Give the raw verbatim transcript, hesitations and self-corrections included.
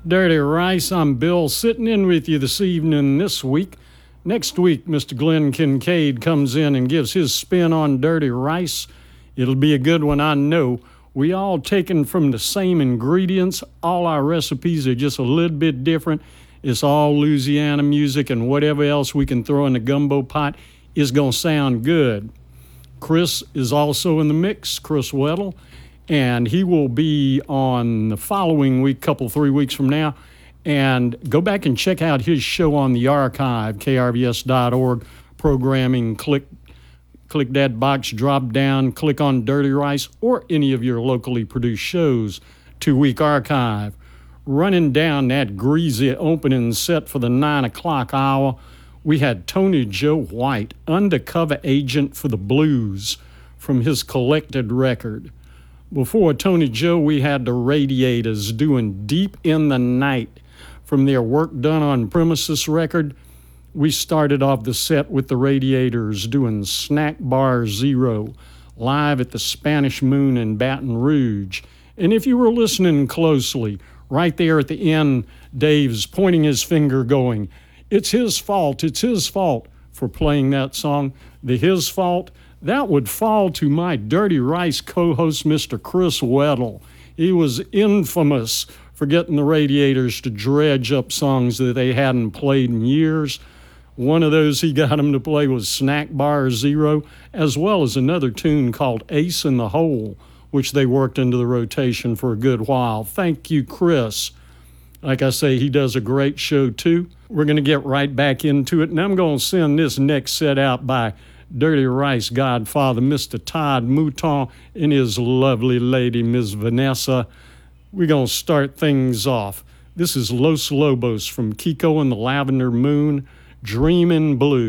Dirty Rice. I'm Bill, sitting in with you this evening this week. Next week, Mister Glenn Kincaid comes in and gives his spin on Dirty Rice. It'll be a good one, I know. We all taken from the same ingredients. All our recipes are just a little bit different. It's all Louisiana music, and whatever else we can throw in the gumbo pot is going to sound good. Chris is also in the mix, Chris Weddle, and he will be on the following week, couple, three weeks from now. And go back and check out his show on the archive, K R V S dot org, programming. Click, click that box, drop down, click on Dirty Rice or any of your locally produced shows, two-week archive. Running down that greasy opening set for the nine o'clock hour, we had Tony Joe White, undercover agent for the blues, from his collected record. Before Tony Joe, we had the Radiators doing Deep in the Night from their Work Done on Premises record. We started off the set with the Radiators doing Snack Bar Zero, live at the Spanish Moon in Baton Rouge. And if you were listening closely, right there at the end, Dave's pointing his finger going, it's his fault, it's his fault for playing that song. The his fault, that would fall to my Dirty Rice co-host, Mister Chris Weddle. He was infamous for getting the Radiators to dredge up songs that they hadn't played in years. One of those he got them to play was Snack Bar Zero, as well as another tune called Ace in the Hole, which they worked into the rotation for a good while. Thank you, Chris. Like I say, he does a great show, too. We're going to get right back into it, and I'm going to send this next set out by Dirty Rice godfather, Mister Todd Mouton, and his lovely lady, Miss Vanessa. We're going to start things off. This is Los Lobos from Kiko and the Lavender Moon, Dreamin' Blue.